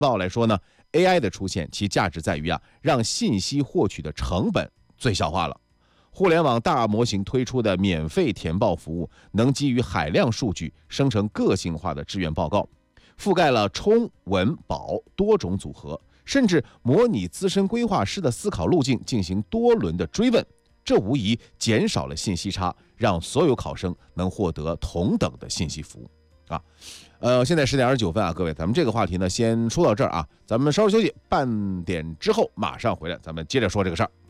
报来说呢 ，AI 的出现其价值在于让信息获取的成本最小化了。互联网大模型推出的免费填报服务，能基于海量数据生成个性化的志愿报告，覆盖了冲、文、保多种组合，甚至模拟资深规划师的思考路径进行多轮的追问。这无疑减少了信息差，让所有考生能获得同等的信息服务现在10点29分各位，咱们这个话题呢先说到这儿咱们稍事休息，半点之后马上回来，咱们接着说这个事儿。